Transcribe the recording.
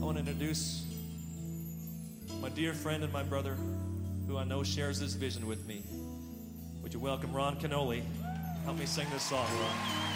I want to introduce my dear friend and my brother, who I know shares this vision with me. Would you welcome Ron Canoli? Help me sing this song, Ron.